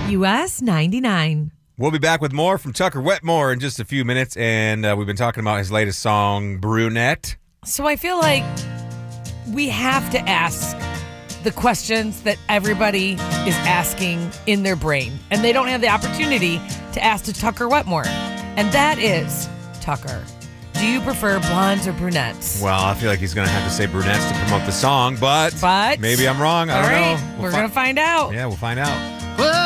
US 99. We'll be back with more from Tucker Wetmore in just a few minutes, and we've been talking about his latest song, Brunette. So I feel like we have to ask the questions that everybody is asking in their brain, and they don't have the opportunity to ask to Tucker Wetmore. And that is, Tucker, do you prefer blondes or brunettes? Well, I feel like he's going to have to say brunettes to promote the song, but maybe I'm wrong. I don't know. We're going to find out. Yeah, we'll find out.